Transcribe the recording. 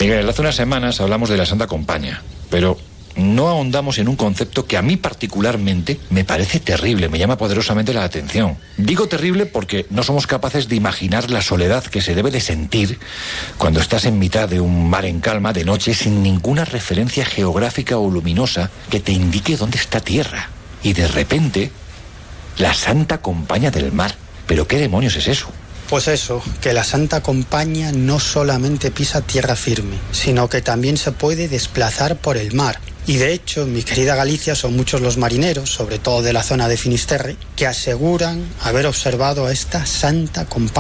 Miguel, hace unas semanas hablamos de la Santa Compaña, pero no ahondamos en un concepto que a mí particularmente me parece terrible, me llama poderosamente la atención. Digo terrible porque no somos capaces de imaginar la soledad que se debe de sentir cuando estás en mitad de un mar en calma de noche sin ninguna referencia geográfica o luminosa que te indique dónde está tierra. Y de repente, la Santa Compaña del mar. ¿Pero qué demonios es eso? Pues eso, que la Santa Compaña no solamente pisa tierra firme, sino que también se puede desplazar por el mar. Y de hecho, en mi querida Galicia son muchos los marineros, sobre todo de la zona de Finisterre, que aseguran haber observado a esta Santa Compaña